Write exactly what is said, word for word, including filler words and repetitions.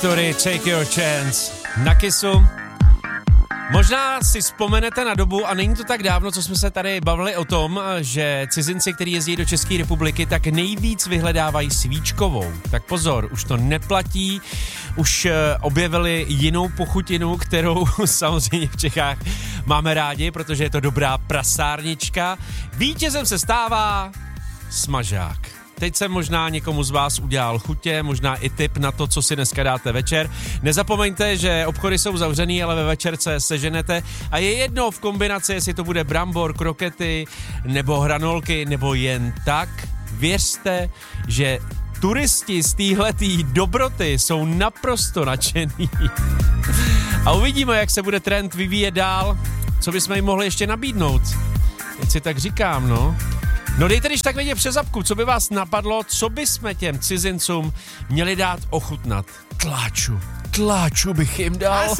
Tory, Take Your Chance na Kissu. Možná si vzpomenete na dobu, a není to tak dávno, co jsme se tady bavili o tom, že cizinci, kteří jezdí do České republiky, tak nejvíc vyhledávají svíčkovou. Tak pozor, už to neplatí, už objevili jinou pochutinu, kterou samozřejmě v Čechách máme rádi, protože je to dobrá prasárnička. Vítězem se stává smažák. Teď jsem možná někomu z vás udělal chutě, možná i tip na to, co si dneska dáte večer. Nezapomeňte, že obchody jsou zavřený, ale ve večerce seženete a je jedno v kombinaci, jestli to bude brambor, krokety, nebo hranolky, nebo jen tak. Věřte, že turisti z téhletý dobroty jsou naprosto nadšený. A uvidíme, jak se bude trend vyvíjet dál, co bychom jim mohli ještě nabídnout. Teď si tak říkám, no. No dejte když tak vědět přes apku, co by vás napadlo, co bychom těm cizincům měli dát ochutnat. Tláču, tláču bych jim dal.